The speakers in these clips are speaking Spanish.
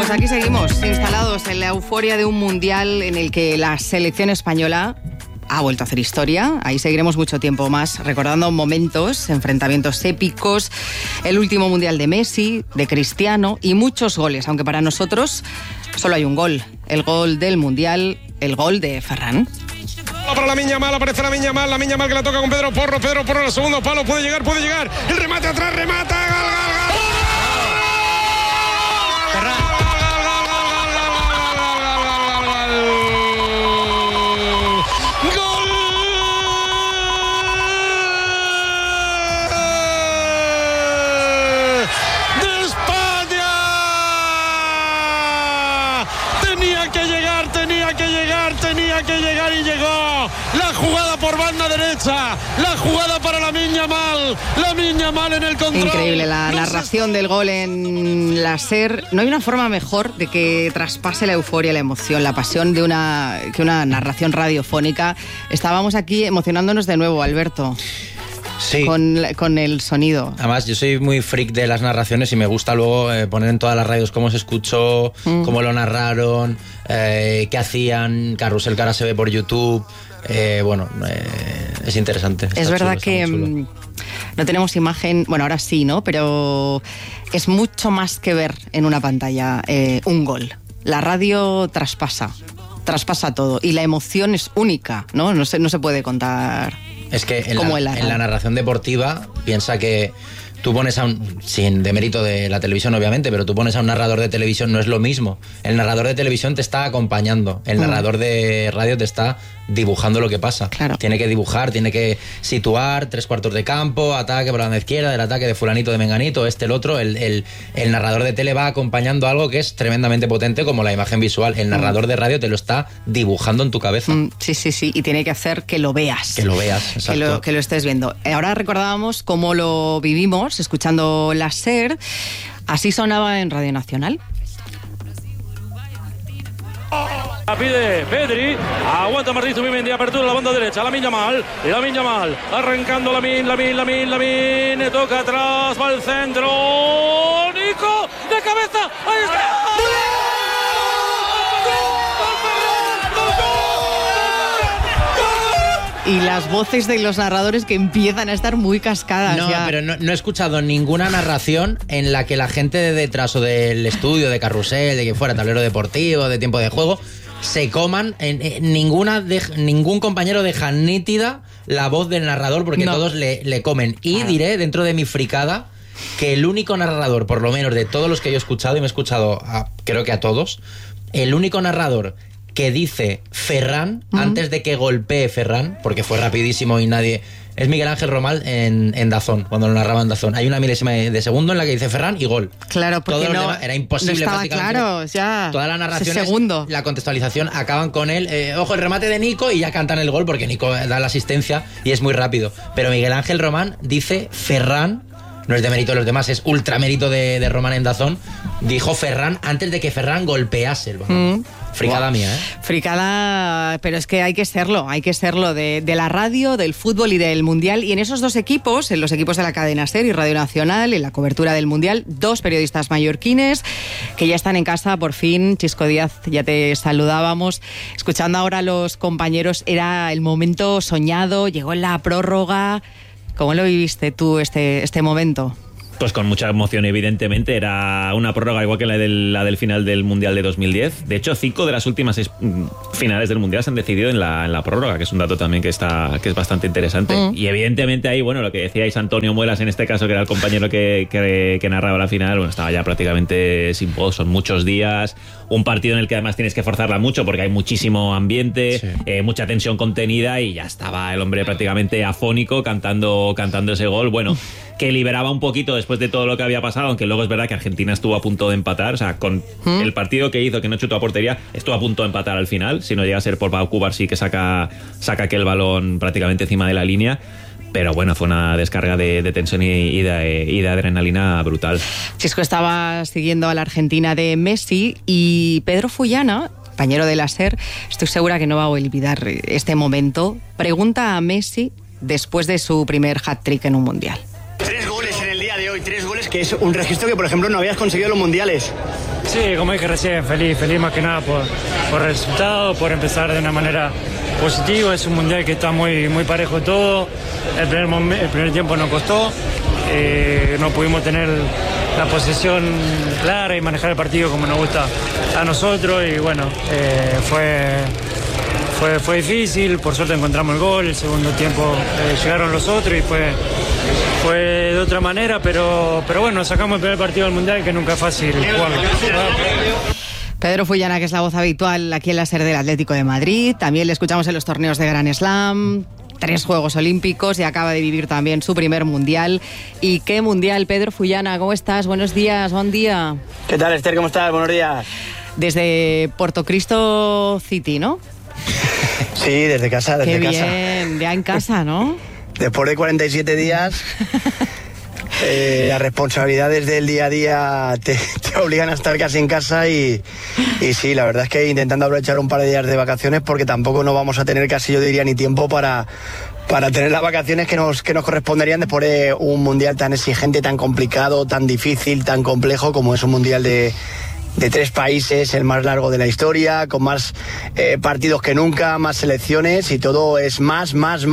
Pues aquí seguimos, instalados en la euforia de un mundial en el que la selección española ha vuelto a hacer historia. Ahí seguiremos mucho tiempo más recordando momentos, enfrentamientos épicos, el último mundial de Messi, de Cristiano y muchos goles, aunque para nosotros solo hay un gol, el gol del mundial, el gol de Ferran. Para Lamine Yamal, aparece Lamine Yamal que la toca con Pedro Porro en el segundo palo, puede llegar, el remate atrás, remata, gol. Tenía que llegar y llegó. La jugada por banda derecha, la jugada para Lamine Yamal en el control. Increíble la narración del gol en la SER. No hay una forma mejor de que traspase la euforia, la emoción, la pasión que una narración radiofónica. Estábamos aquí emocionándonos de nuevo, Alberto. Sí. Con el sonido. Además, yo soy muy freak de las narraciones y me gusta luego poner en todas las radios cómo se escuchó, cómo lo narraron, qué hacían. Carrusel que ahora se ve por YouTube. Es interesante. Es verdad que no tenemos imagen, bueno, ahora sí, ¿no? Pero es mucho más que ver en una pantalla un gol. La radio traspasa todo y la emoción es única, ¿no? No se puede contar. Es que en la narración deportiva piensa que tú pones sin demérito de la televisión obviamente, pero tú pones a un narrador de televisión, no es lo mismo. El narrador de televisión te está acompañando, el narrador de radio te está dibujando lo que pasa. Claro. Tiene que dibujar, tiene que situar 3/4 de campo, ataque por la banda izquierda, el ataque de fulanito, de menganito, el otro. El narrador de tele va acompañando algo que es tremendamente potente como la imagen visual. El narrador de radio te lo está dibujando en tu cabeza. Sí, y tiene que hacer que lo veas. Que lo veas, exacto. Que lo estés viendo. Ahora recordábamos cómo lo vivimos escuchando la SER. Así sonaba en Radio Nacional. La pide Pedri, aguanta Martín Zubimendi, apertura a la banda derecha, Lamine Yamal, arrancando Lamine, toca atrás, va al centro, Nico, de cabeza, ahí está. Y las voces de los narradores que empiezan a estar muy cascadas. No, pero no he escuchado ninguna narración en la que la gente de detrás o del estudio, de Carrusel, de que fuera tablero deportivo, de tiempo de juego, se coman. Ningún compañero deja nítida la voz del narrador porque todos le comen. Y diré, dentro de mi fricada, que el único narrador, por lo menos de todos los que yo he escuchado, y me he escuchado creo que a todos, el único narrador que dice Ferran antes de que golpee Ferran, porque fue rapidísimo y nadie... Es Miguel Ángel Román en DAZN, cuando lo narraba en DAZN. Hay una milésima de segundo en la que dice Ferran y gol. Claro, porque era imposible. No estaba prácticamente. Claro, ya. Todas las narraciones, segundo. La contextualización acaban con él. Ojo, el remate de Nico y ya cantan el gol porque Nico da la asistencia y es muy rápido. Pero Miguel Ángel Román dice Ferran. No es de mérito de los demás, es ultra mérito de Román en DAZN. Dijo Ferran antes de que Ferran golpease el balón. Fricada mía, ¿eh? Fricada, pero es que hay que serlo de la radio, del fútbol y del Mundial. Y en esos dos equipos, en los equipos de la cadena SER y Radio Nacional, en la cobertura del Mundial, dos periodistas mallorquines que ya están en casa, por fin. Chisco Díaz, ya te saludábamos. Escuchando ahora a los compañeros, era el momento soñado, llegó en la prórroga. ¿Cómo lo viviste tú este momento? Pues con mucha emoción, evidentemente. Era una prórroga igual que la del final del Mundial de 2010. De hecho, 5 de las últimas 6 finales del Mundial se han decidido en la prórroga, que es un dato también que es bastante interesante. Y evidentemente ahí, bueno, lo que decíais Antonio Muelas en este caso, que era el compañero que narraba la final, bueno, estaba ya prácticamente sin voz. Son muchos días, un partido en el que además tienes que forzarla mucho porque hay muchísimo ambiente, mucha tensión contenida, y ya estaba el hombre prácticamente afónico cantando ese gol. Bueno, que liberaba un poquito después de todo lo que había pasado, aunque luego es verdad que Argentina estuvo a punto de empatar. O sea, con el partido que hizo, que no chutó a portería, estuvo a punto de empatar al final. Si no llega a ser por Pau Cubarsí, que saca aquel balón prácticamente encima de la línea. Pero bueno, fue una descarga de tensión y de adrenalina brutal. Chisco estaba siguiendo a la Argentina de Messi, y Pedro Fullana, compañero de la SER, estoy segura que no va a olvidar este momento. Pregunta a Messi después de su primer hat-trick en un Mundial. 3 goles en el día de hoy, 3 goles que es un registro que, por ejemplo, no habías conseguido en los mundiales. Sí, como dije recién, feliz más que nada por el resultado, por empezar de una manera positiva. Es un mundial que está muy parejo todo. El primer tiempo nos costó, no pudimos tener la posesión clara y manejar el partido como nos gusta a nosotros, y bueno, fue difícil. Por suerte encontramos el gol, el segundo tiempo llegaron los otros y fue de otra manera, pero bueno, sacamos el primer partido del Mundial, que nunca es fácil jugarlo. Pedro Fullana, que es la voz habitual aquí en la SER del Atlético de Madrid. También le escuchamos en los torneos de Grand Slam, 3 Juegos Olímpicos, y acaba de vivir también su primer Mundial. ¿Y qué Mundial? Pedro Fullana, ¿cómo estás? Buenos días, buen día. ¿Qué tal, Esther? ¿Cómo estás? Buenos días. Desde Portocristo City, ¿no? Sí, desde casa, Qué bien, ya en casa, ¿no? Después de 47 días, las responsabilidades del día a día te obligan a estar casi en casa y sí, la verdad es que intentando aprovechar un par de días de vacaciones, porque tampoco no vamos a tener casi, yo diría, ni tiempo para tener las vacaciones que nos corresponderían después de un mundial tan exigente, tan complicado, tan difícil, tan complejo como es un mundial de 3 países, el más largo de la historia, con más partidos que nunca, más selecciones, y todo es más,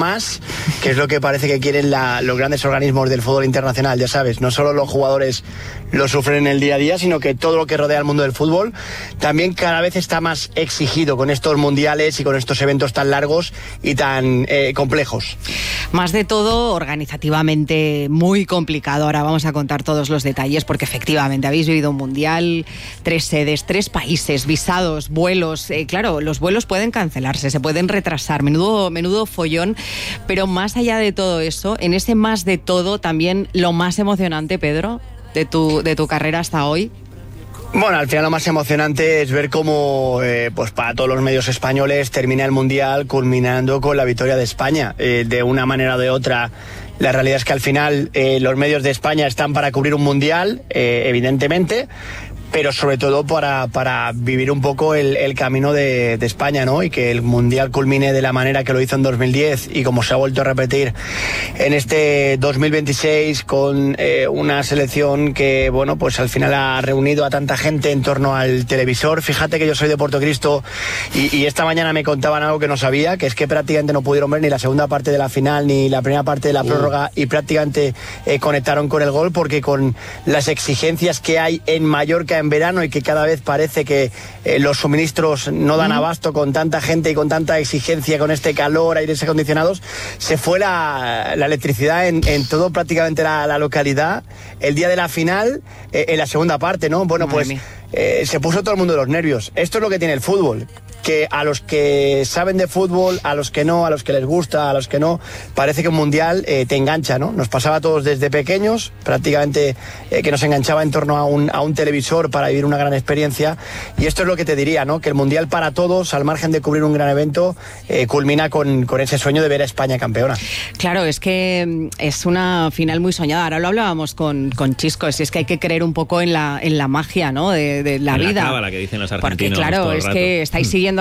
que es lo que parece que quieren los grandes organismos del fútbol internacional, ya sabes. No solo los jugadores lo sufren en el día a día, sino que todo lo que rodea al mundo del fútbol también cada vez está más exigido con estos mundiales y con estos eventos tan largos y tan complejos. Más de todo, organizativamente muy complicado. Ahora vamos a contar todos los detalles, porque efectivamente habéis vivido un mundial, 3 sedes, 3 países, visados, vuelos. Claro, los vuelos pueden cancelarse, se pueden retrasar, menudo follón. Pero más allá de todo eso, en ese más de todo, también lo más emocionante, Pedro, de tu carrera hasta hoy. Bueno, al final lo más emocionante es ver cómo, pues para todos los medios españoles, termina el Mundial culminando con la victoria de España. De una manera o de otra, la realidad es que al final los medios de España están para cubrir un Mundial, evidentemente, pero sobre todo para vivir un poco el camino de España, ¿no? Y que el Mundial culmine de la manera que lo hizo en 2010 y como se ha vuelto a repetir en este 2026, con una selección que, bueno, pues al final ha reunido a tanta gente en torno al televisor. Fíjate que yo soy de Portocristo y esta mañana me contaban algo que no sabía, que es que prácticamente no pudieron ver ni la segunda parte de la final ni la primera parte de la prórroga, y prácticamente conectaron con el gol, porque con las exigencias que hay en Mallorca en verano, y que cada vez parece que los suministros no dan abasto con tanta gente y con tanta exigencia, con este calor, aires acondicionados, se fue la electricidad en todo prácticamente la localidad el día de la final, en la segunda parte, ¿no? Bueno, pues se puso todo el mundo de los nervios. Esto es lo que tiene el fútbol, que a los que saben de fútbol, a los que no, a los que les gusta, a los que no, parece que un mundial te engancha, ¿no? Nos pasaba a todos desde pequeños, prácticamente que nos enganchaba en torno a un televisor para vivir una gran experiencia, y esto es lo que te diría, ¿no? Que el mundial para todos, al margen de cubrir un gran evento, culmina con ese sueño de ver a España campeona. Claro, es que es una final muy soñada. Ahora lo hablábamos con Chisco, si es que hay que creer un poco en la magia, ¿no? De la vida. La cábala que dicen los argentinos. Porque claro, es que estáis siguiendo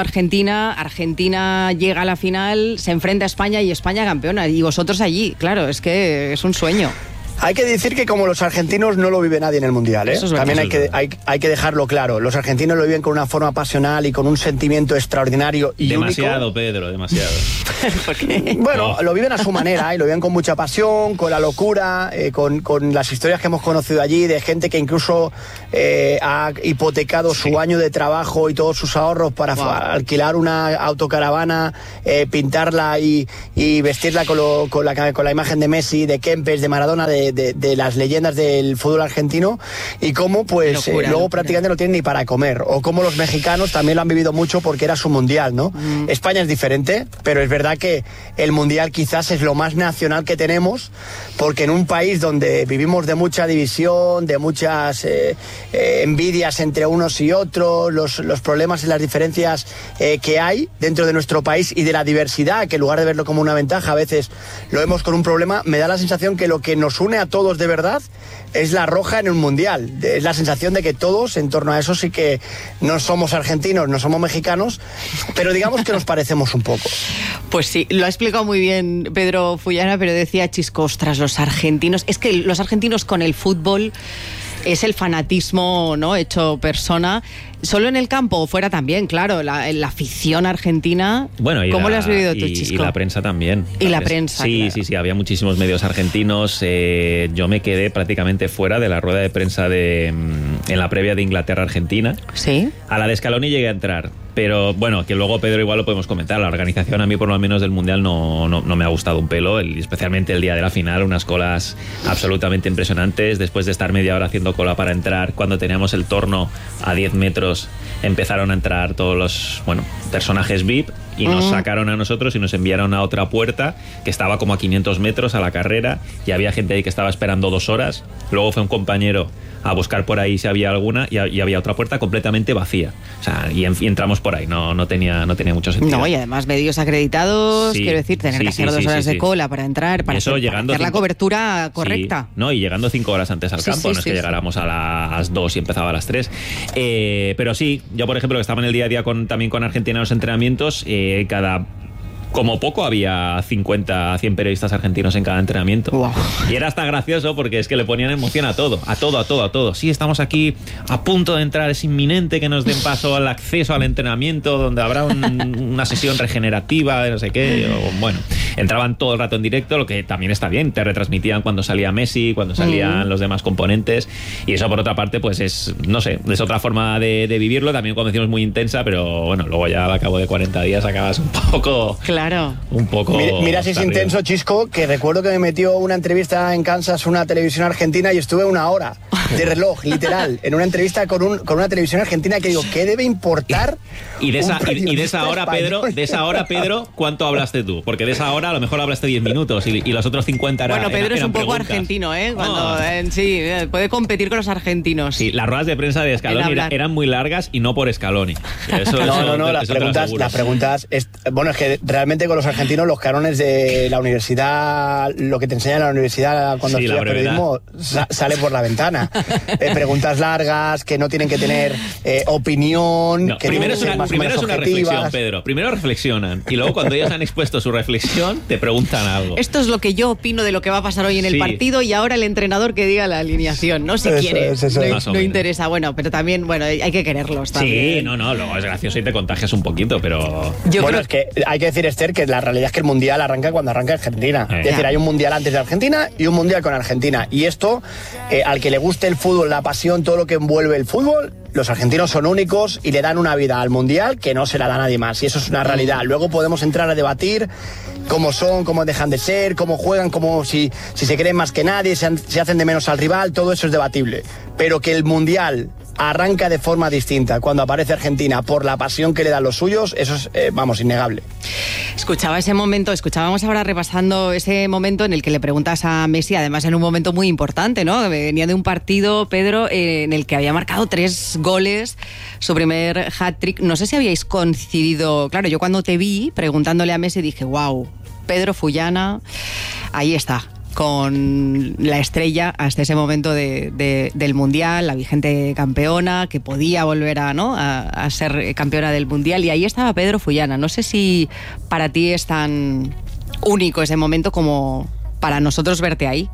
Argentina llega a la final, se enfrenta a España y España campeona, y vosotros allí. Claro, es que es un sueño. Hay que decir que como los argentinos no lo vive nadie en el Mundial, ¿eh? También hay que dejarlo claro. Los argentinos lo viven con una forma pasional y con un sentimiento extraordinario y demasiado único. Pedro, demasiado. ¿Por qué? Bueno, lo viven a su manera, y lo viven con mucha pasión, con la locura, con las historias que hemos conocido allí, de gente que incluso ha hipotecado su año de trabajo y todos sus ahorros para alquilar una autocaravana, pintarla y vestirla con la imagen de Messi, de Kempes, de Maradona, de las leyendas del fútbol argentino, y cómo pues luego prácticamente no tienen ni para comer, o como los mexicanos también lo han vivido mucho porque era su mundial, ¿no? España es diferente, pero es verdad que el mundial quizás es lo más nacional que tenemos, porque en un país donde vivimos de mucha división, de muchas envidias entre unos y otros, los problemas y las diferencias que hay dentro de nuestro país y de la diversidad, que en lugar de verlo como una ventaja a veces lo vemos con un problema, me da la sensación que lo que nos une a todos de verdad es la roja en un mundial. Es la sensación de que todos en torno a eso sí que no somos argentinos, no somos mexicanos, pero digamos que nos parecemos un poco. Pues sí, lo ha explicado muy bien Pedro Fullana, pero decía Chisco, ostras, los argentinos, es que los argentinos con el fútbol es el fanatismo, ¿no?, hecho persona. Solo en el campo o fuera también, claro, la afición argentina. Bueno, ¿Cómo lo has vivido tú, Chisco? Y la prensa también. Y la prensa. Sí, claro. sí, había muchísimos medios argentinos. Yo me quedé prácticamente fuera de la rueda de prensa en la previa de Inglaterra-Argentina. Sí. A la de Scaloni llegué a entrar. Pero bueno, que luego Pedro igual lo podemos comentar. La organización a mí por lo menos del Mundial no me ha gustado un pelo, especialmente el día de la final, unas colas absolutamente impresionantes. Después de estar media hora haciendo cola para entrar, cuando teníamos el torno a 10 metros, empezaron a entrar todos los personajes VIP y nos sacaron a nosotros y nos enviaron a otra puerta que estaba como a 500 metros a la carrera y había gente ahí que estaba esperando 2 horas. Luego fue un compañero a buscar por ahí si había alguna y había otra puerta completamente vacía. O sea, y entramos por ahí, no tenía mucho sentido. No, y además medios acreditados, Sí, quiero decir, tener que hacer 2 horas de cola para entrar, para hacer la cobertura correcta. Sí, no, y llegando 5 horas antes al campo, no es que llegáramos a las 2 y empezaba a las 3. Pero sí, yo por ejemplo, que estaba en el día a día también con Argentina en los entrenamientos, como poco había 50 a 100 periodistas argentinos en cada entrenamiento. Wow. Y era hasta gracioso porque es que le ponían emoción a todo. Sí, estamos aquí a punto de entrar, es inminente que nos den paso al acceso al entrenamiento donde habrá una sesión regenerativa de no sé qué. Entraban todo el rato en directo, lo que también está bien. Te retransmitían cuando salía Messi, cuando salían los demás componentes. Y eso por otra parte pues es otra forma de vivirlo. También como decimos muy intensa, pero bueno, luego ya al cabo de 40 días acabas un poco... Claro. Un poco. Mira si es intenso, Chisco, que recuerdo que me metió una entrevista en Kansas, una televisión argentina, y estuve 1 hora de reloj, literal, en una entrevista con una televisión argentina que digo, ¿qué debe importar? Y de esa hora, Pedro, ¿cuánto hablaste tú? Porque de esa hora a lo mejor hablaste 10 minutos y los otros 50 eran. Bueno, Pedro es un poco preguntas. Argentino, ¿eh? Sí, puede competir con los argentinos. Sí, las ruedas de prensa de Scaloni eran muy largas y no por Scaloni. Las preguntas es que realmente con los argentinos los cánones de la universidad, lo que te enseñan en la universidad cuando estudias periodismo sale por la ventana. Preguntas largas que no tienen que tener opinión. No, que primero es una reflexión, Pedro. Primero reflexionan y luego cuando ellos han expuesto su reflexión te preguntan algo. Esto es lo que yo opino de lo que va a pasar hoy en el partido y ahora el entrenador que diga la alineación, ¿no? Si quiere. No interesa. Bueno, pero también, hay que quererlos también. Sí, luego es gracioso y te contagias un poquito, pero... Es que hay que decir, Esther, que la realidad es que el Mundial arranca cuando arranca Argentina. Es decir, hay un Mundial antes de Argentina y un Mundial con Argentina. Y esto, al que le guste el fútbol, la pasión, todo lo que envuelve el fútbol, los argentinos son únicos y le dan una vida al Mundial que no se la da nadie más. Y eso es una realidad. Luego podemos entrar a debatir cómo son, cómo dejan de ser, cómo juegan, cómo si se creen más que nadie, se hacen de menos al rival, todo eso es debatible. Pero que el Mundial arranca de forma distinta cuando aparece Argentina por la pasión que le dan los suyos, eso es, innegable. Escuchábamos ahora repasando ese momento en el que le preguntas a Messi, además en un momento muy importante, ¿no? Venía de un partido, Pedro, en el que había marcado 3 goles, su primer hat-trick. No sé si habíais coincidido. Claro, yo cuando te vi preguntándole a Messi dije, wow, Pedro Fullana, ahí está, con la estrella hasta ese momento del Mundial, la vigente campeona, que podía volver a ser campeona del Mundial, y ahí estaba Pedro Fullana. No sé si para ti es tan único ese momento como para nosotros verte ahí.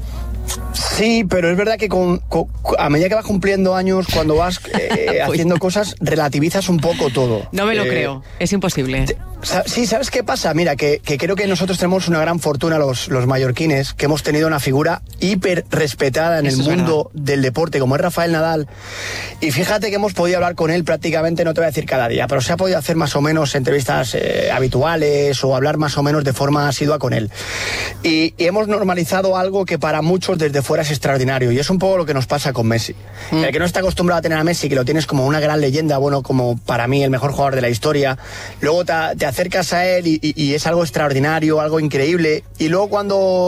Sí, pero es verdad que a medida que vas cumpliendo años, cuando vas haciendo cosas, relativizas un poco todo. No me lo creo, es imposible. Sí, ¿sabes qué pasa? Mira, que creo que nosotros tenemos una gran fortuna, los mallorquines, que hemos tenido una figura hiper respetada en el mundo del deporte, como es Rafael Nadal. Y fíjate que hemos podido hablar con él prácticamente, no te voy a decir cada día, pero se ha podido hacer más o menos entrevistas habituales o hablar más o menos de forma asidua con él. Y hemos normalizado algo que para muchos desde fuera es extraordinario, y es un poco lo que nos pasa con Messi. El que no está acostumbrado a tener a Messi, que lo tienes como una gran leyenda, como para mí el mejor jugador de la historia, luego te acercas a él y es algo extraordinario, algo increíble, y luego cuando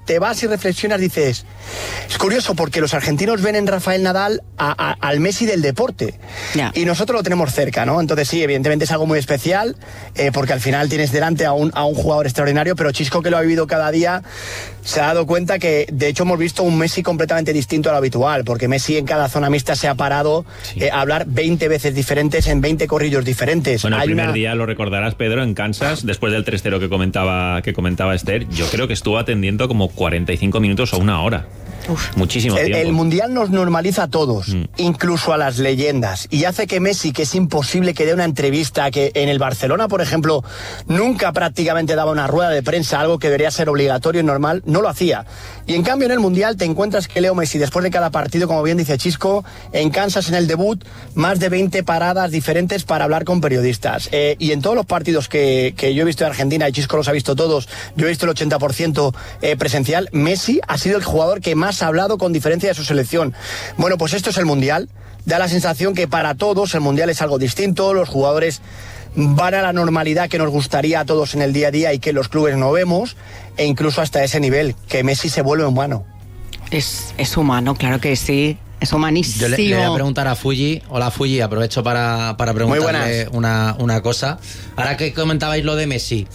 te vas y reflexionas, dices, es curioso porque los argentinos ven en Rafael Nadal al Messi del deporte. Ya. Y nosotros lo tenemos cerca, ¿no? Entonces sí, evidentemente es algo muy especial, porque al final tienes delante a un jugador extraordinario, pero Chisco, que lo ha vivido cada día, se ha dado cuenta que de hecho hemos visto un Messi completamente distinto a lo habitual, porque Messi en cada zona mixta se ha parado a hablar 20 veces diferentes en 20 corrillos diferentes. Bueno, el primer día, lo recordarás, Pedro, en Kansas, después del 3-0 que comentaba Esther, yo creo que estuvo atendiendo como 45 minutos o una hora. Uf. Muchísimo tiempo. El Mundial nos normaliza a todos, incluso a las leyendas, y hace que Messi, que es imposible que dé una entrevista, que en el Barcelona, por ejemplo, nunca prácticamente daba una rueda de prensa, algo que debería ser obligatorio y normal, no lo hacía. Y en cambio en el Mundial te encuentras que Leo Messi, después de cada partido, como bien dice Chisco, en Kansas, en el debut, más de 20 paradas diferentes para hablar con periodistas. Y en todos los partidos que yo he visto de Argentina, y Chisco los ha visto todos, yo he visto el 80% presencial, Messi ha sido el jugador que más ha hablado con diferencia de su selección. Bueno, pues esto es el Mundial. Da la sensación que para todos el Mundial es algo distinto, los jugadores van a la normalidad que nos gustaría a todos en el día a día y que los clubes no vemos, e incluso hasta ese nivel, que Messi se vuelve humano. Es humano, claro que sí. Es humanísimo. Yo le voy a preguntar a Fuji. Hola, Fuji, aprovecho para preguntarle una cosa. Ahora que comentabais lo de Messi,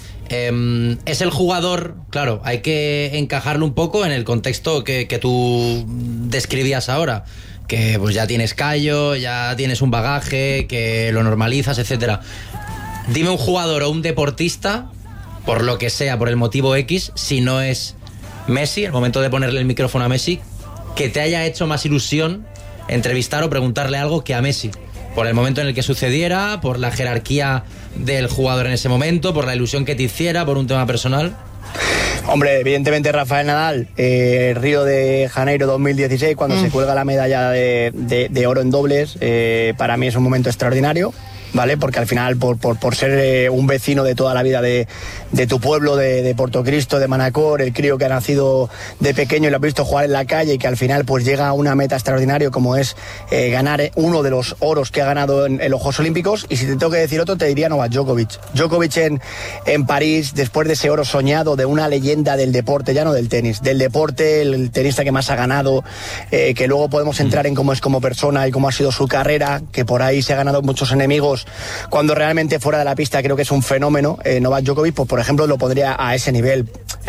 es el jugador, claro, hay que encajarlo un poco en el contexto que tú describías ahora, que pues ya tienes callo, ya tienes un bagaje, que lo normalizas, etcétera. Dime un jugador o un deportista, por lo que sea, por el motivo X, si no es Messi, el momento de ponerle el micrófono a Messi, que te haya hecho más ilusión entrevistar o preguntarle algo que a Messi, por el momento en el que sucediera, por la jerarquía del jugador en ese momento, por la ilusión que te hiciera, por un tema personal. Hombre, evidentemente Rafael Nadal, Río de Janeiro 2016, cuando se cuelga la medalla de oro en dobles, para mí es un momento extraordinario, ¿vale? Porque al final, por ser un vecino de toda la vida de tu pueblo, de Portocristo, de Manacor, el crío que ha nacido de pequeño y lo ha visto jugar en la calle, y que al final pues llega a una meta extraordinaria como es ganar uno de los oros que ha ganado en los Juegos Olímpicos. Y si te tengo que decir otro, te diría Novak Djokovic. Djokovic en París, después de ese oro soñado, de una leyenda del deporte, ya no del tenis, del deporte, el tenista que más ha ganado, que luego podemos entrar en cómo es como persona y cómo ha sido su carrera, que por ahí se ha ganado muchos enemigos, cuando realmente fuera de la pista creo que es un fenómeno. Novak Djokovic, pues por ejemplo, lo pondría a ese nivel.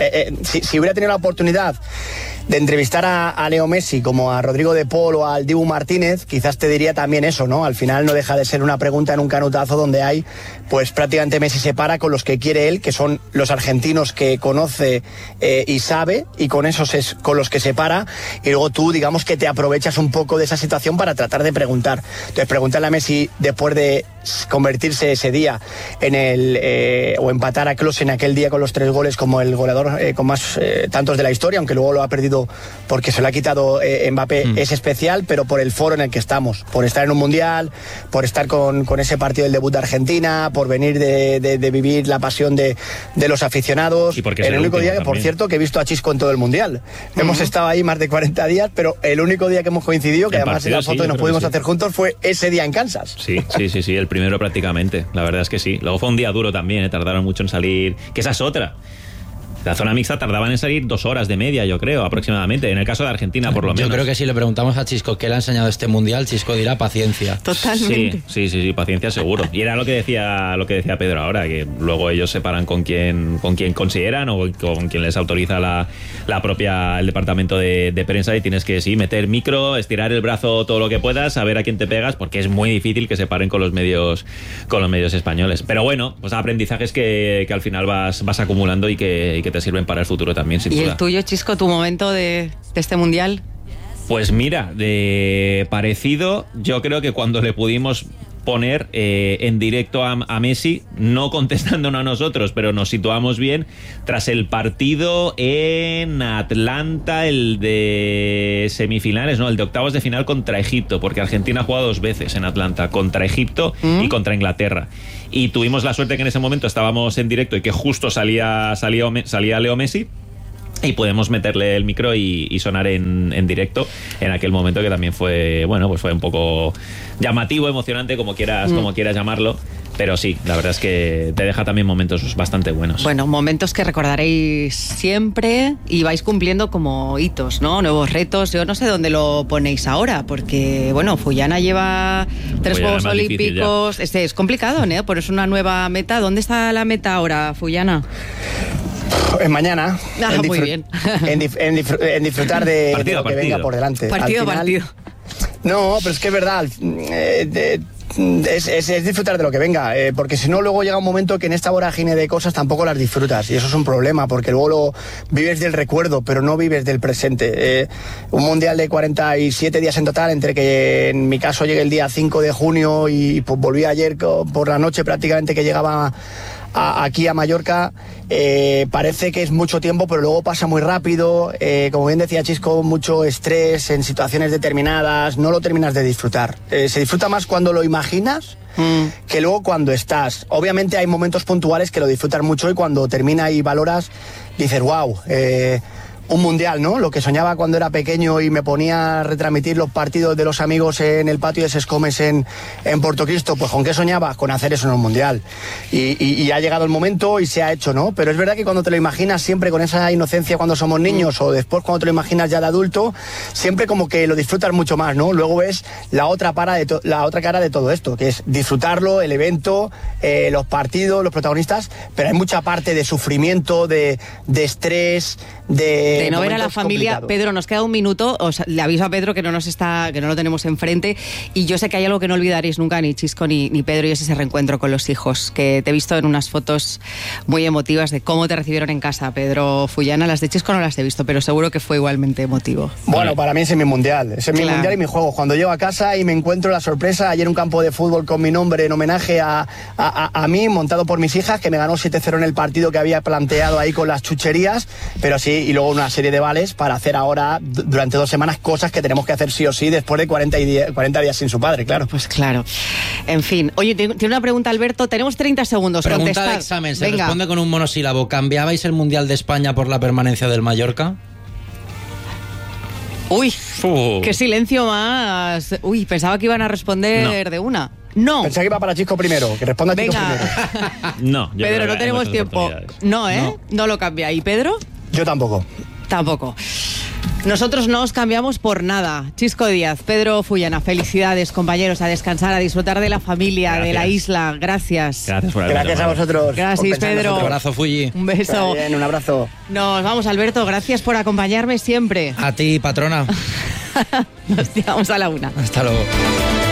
Si hubiera tenido la oportunidad de entrevistar a Leo Messi como a Rodrigo de Paul o al Dibu Martínez, quizás te diría también eso, ¿no? Al final no deja de ser una pregunta en un canutazo donde hay, pues prácticamente Messi se para con los que quiere él, que son los argentinos que conoce y sabe, y con esos es con los que se para, y luego tú, digamos que te aprovechas un poco de esa situación para tratar de preguntar. Entonces, preguntarle a Messi después de convertirse ese día en o empatar a Klose en aquel día con los 3 goles como el goleador con más tantos de la historia, aunque luego lo ha perdido porque se lo ha quitado Mbappé, es especial, pero por el foro en el que estamos, por estar en un mundial, por estar con ese partido del debut de Argentina, por venir de vivir la pasión de los aficionados. Y porque el único día que, también, por cierto, que he visto a Chisco en todo el mundial. Hemos estado ahí más de 40 días, pero el único día que hemos coincidido, que en además en la foto que nos pudimos hacer juntos, fue ese día en Kansas. Sí, el primero prácticamente, la verdad es que sí. Luego fue un día duro también, tardaron mucho en salir, que esa es otra. La zona mixta tardaban en salir 2 horas de media, yo creo, aproximadamente. En el caso de Argentina, por lo menos. Yo creo que si le preguntamos a Chisco qué le ha enseñado este mundial, Chisco dirá paciencia. Totalmente. Sí, paciencia seguro. Y era lo que decía Pedro ahora, que luego ellos se paran con quien consideran o con quien les autoriza el departamento de prensa, y tienes que meter micro, estirar el brazo todo lo que puedas, saber a quién te pegas, porque es muy difícil que se paren con los medios españoles. Pero bueno, pues aprendizajes que al final vas acumulando y que te sirven para el futuro también, sin duda. ¿Y el tuyo, Chisco, tu momento de este mundial? Pues mira, de parecido, yo creo que cuando le pudimos poner en directo a Messi, no contestándonos a nosotros, pero nos situamos bien, tras el partido en Atlanta, el de semifinales, no, el de octavos de final contra Egipto, porque Argentina ha jugado 2 veces en Atlanta, contra Egipto y contra Inglaterra. Y tuvimos la suerte que en ese momento estábamos en directo y que justo salía Leo Messi, y podemos meterle el micro y sonar en directo en aquel momento, que también fue, bueno, pues fue un poco llamativo, emocionante, como quieras llamarlo. Pero sí, la verdad es que te deja también momentos bastante buenos. Bueno, momentos que recordaréis siempre y vais cumpliendo como hitos, ¿no? Nuevos retos. Yo no sé dónde lo ponéis ahora, porque, bueno, Fullana lleva 3 Juegos Olímpicos. Es complicado, ¿no? Por eso una nueva meta. ¿Dónde está la meta ahora, Fullana? Mañana. Muy bien. En disfrutar de lo que venga por delante. Partido. No, pero es que es verdad. Es disfrutar de lo que venga, porque si no luego llega un momento que en esta vorágine de cosas tampoco las disfrutas, y eso es un problema, porque luego lo vives del recuerdo, pero no vives del presente. Un mundial de 47 días en total, entre que en mi caso llegué el día 5 de junio y pues volví ayer por la noche prácticamente que llegaba aquí a Mallorca, parece que es mucho tiempo, pero luego pasa muy rápido. Como bien decía Chisco, mucho estrés en situaciones determinadas, no lo terminas de disfrutar. Se disfruta más cuando lo imaginas que luego cuando estás. Obviamente hay momentos puntuales que lo disfrutas mucho y cuando termina y valoras, dices, wow, un mundial, ¿no? Lo que soñaba cuando era pequeño y me ponía a retransmitir los partidos de los amigos en el patio de Sescomes en Portocristo, pues ¿con qué soñaba? Con hacer eso en un mundial. Y ha llegado el momento y se ha hecho, ¿no? Pero es verdad que cuando te lo imaginas siempre con esa inocencia cuando somos niños o después cuando te lo imaginas ya de adulto, siempre como que lo disfrutas mucho más, ¿no? Luego ves la otra cara de todo esto, que es disfrutarlo, el evento, los partidos, los protagonistas, pero hay mucha parte de sufrimiento, de estrés, de no ver a la familia. Complicados. Pedro, nos queda un minuto. Le aviso a Pedro que no lo tenemos enfrente. Y yo sé que hay algo que no olvidaréis nunca, ni Chisco ni Pedro, y es ese reencuentro con los hijos, que te he visto en unas fotos muy emotivas de cómo te recibieron en casa, Pedro Fullana. Las de Chisco no las he visto, pero seguro que fue igualmente emotivo. Bueno, para mí ese es mi mundial. Ese es mi mundial y mi juego. Cuando llego a casa y me encuentro la sorpresa, ayer un campo de fútbol con mi nombre en homenaje a mí, montado por mis hijas, que me ganó 7-0 en el partido que había planteado ahí con las chucherías, pero sí, y luego una serie de vales para hacer ahora durante 2 semanas cosas que tenemos que hacer sí o sí después de 40 días sin su padre, claro. Pues claro. En fin. Oye, tiene una pregunta, Alberto. Tenemos 30 segundos. Pregunta Contestad. de examen. Se responde con un monosílabo. ¿Cambiabais el Mundial de España por la permanencia del Mallorca? Uy, qué silencio más. Uy, pensaba que iban a responder de una. No. Pensé que iba para Chisco primero, que responda Chisco primero. No, yo Pedro, no tenemos tiempo. No, ¿eh? No lo cambia. ¿Y Pedro? Yo tampoco. Tampoco. Nosotros no os cambiamos por nada. Chisco Díaz, Pedro Fullana, felicidades, compañeros, a descansar, a disfrutar de la familia, de la isla. Gracias. Gracias por haberme Gracias a llamado. vosotros. Gracias, Pedro. Un abrazo, Fulli. Un beso. Bien, un abrazo. Nos vamos, Alberto. Gracias por acompañarme siempre. A ti, patrona. Nos tiramos a la 1. Hasta luego.